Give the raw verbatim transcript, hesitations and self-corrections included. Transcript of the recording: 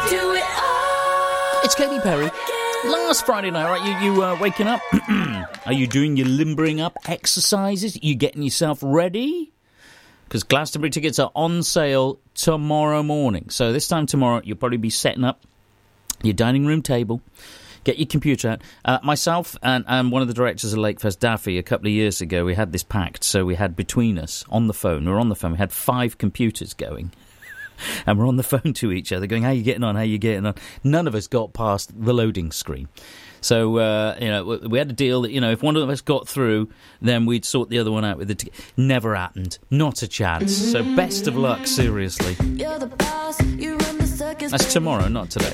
Do it all. It's Katy Perry. Last Friday night, right? You you uh, waking up? Are you doing your limbering up exercises? Are you getting yourself ready? Because Glastonbury tickets are on sale tomorrow morning. So this time tomorrow, you'll probably be setting up your dining room table. Get your computer out. Uh, myself and, and one of the directors of Lakefest, Daffy, a couple of years ago, we had this pact. So we had between us, on the phone, we were on the phone, we had five computers going. And we're on the phone to each other going, how you getting on, how you getting on? None of us got past the loading screen. So, uh, you know, we had a deal that, you know, if one of us got through, then we'd sort the other one out with the ticket. Never happened. Not a chance. So best of luck, seriously. That's tomorrow, not today.